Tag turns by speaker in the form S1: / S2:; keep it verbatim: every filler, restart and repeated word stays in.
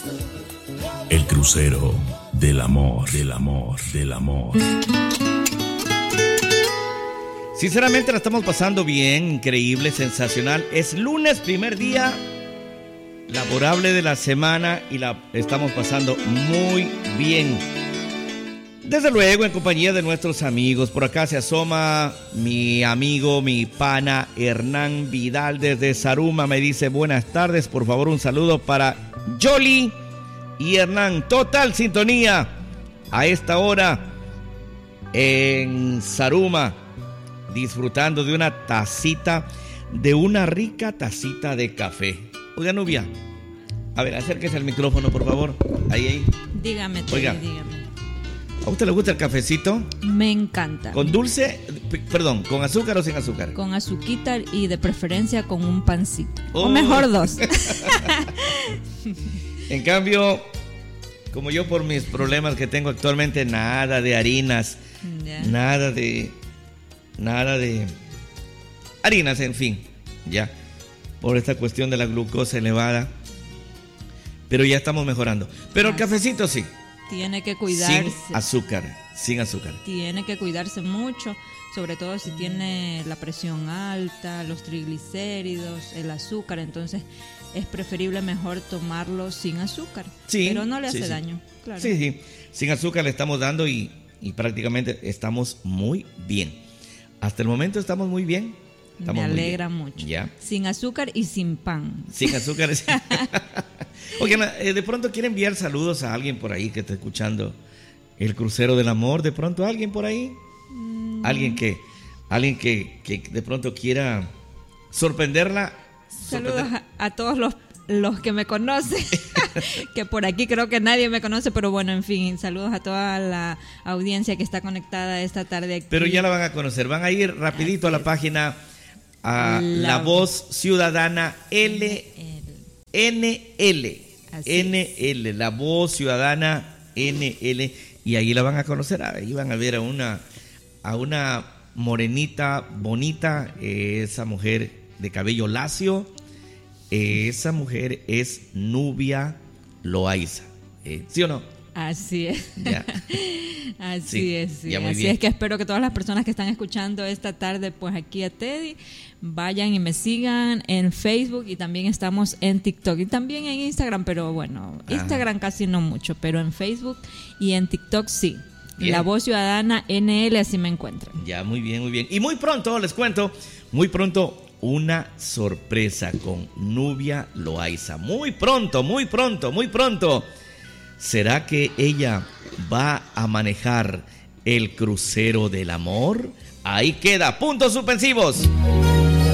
S1: El crucero del amor, del amor, del amor.
S2: Sinceramente la estamos pasando bien, increíble, sensacional. Es lunes, primer día laborable de la semana y la estamos pasando muy bien. Desde luego en compañía de nuestros amigos. Por acá se asoma mi amigo, mi pana Hernán Vidal desde Zaruma. Me dice buenas tardes, por favor un saludo para Yoli y Hernán. Total sintonía a esta hora en Zaruma, disfrutando de una tacita, de una rica tacita de café. Oiga, Nubia, a ver, acérquese al micrófono, por favor. Ahí, ahí.
S3: Dígame, Teddy,
S2: Oiga,
S3: dígame.
S2: ¿a usted le gusta el cafecito?
S3: Me encanta.
S2: ¿Con dulce? P- perdón, ¿con azúcar o sin azúcar?
S3: Con azuquita y de preferencia con un pancito.
S2: Oh.
S3: O mejor dos.
S2: En cambio, como yo por mis problemas que tengo actualmente, nada de harinas,
S3: Ya.
S2: nada de... Nada de harinas, en fin, ya, por esta cuestión de la glucosa elevada. Pero ya estamos mejorando. Pero el cafecito sí.
S3: Tiene que cuidarse.
S2: Sin azúcar, sin azúcar.
S3: Tiene que cuidarse mucho, sobre todo si tiene la presión alta, los triglicéridos, el azúcar. Entonces es preferible mejor tomarlo sin azúcar.
S2: Sí,
S3: pero no le hace
S2: sí, sí.
S3: daño. Claro.
S2: Sí, sí, sin azúcar le estamos dando y, y prácticamente estamos muy bien. Hasta el momento estamos muy bien. Estamos
S3: Me
S2: muy
S3: alegra
S2: bien.
S3: mucho.
S2: Ya.
S3: Sin azúcar y sin pan.
S2: Sin azúcar. Oigan, eh, de pronto quiere enviar saludos a alguien por ahí que está escuchando el crucero del amor. De pronto alguien por ahí. Mm. Alguien que, alguien que, que de pronto quiera sorprenderla.
S3: Saludos
S2: sorprender.
S3: a, a todos los, los que me conocen. Que por aquí creo que nadie me conoce, pero bueno, en fin, saludos a toda la audiencia que está conectada esta tarde aquí.
S2: Pero ya la van a conocer. Van a ir rapidito a la página a La, la Voz Ciudadana L N L. N L, La Voz Ciudadana N L, y ahí la van a conocer. Ahí van a ver a una a una morenita bonita, eh, esa mujer de cabello lacio. Eh, esa mujer es Nubia Loaiza, eh, ¿sí o no?
S3: Así es.
S2: Ya.
S3: Así
S2: Sí,
S3: es, sí.
S2: ya, muy
S3: Así
S2: bien.
S3: es que espero que todas las personas que están escuchando esta tarde, pues aquí a Teddy, vayan y me sigan en Facebook, y también estamos en TikTok y también en Instagram, pero bueno,
S2: Ajá.
S3: Instagram casi no mucho, pero en Facebook y en TikTok sí.
S2: Bien.
S3: La Voz Ciudadana N L, así me encuentran.
S2: Ya, muy bien, muy bien. Y muy pronto, les cuento, muy pronto una sorpresa con Nubia Loaiza. Muy pronto, muy pronto, muy pronto. ¿Será que ella va a manejar el crucero del amor? Ahí queda, puntos suspensivos.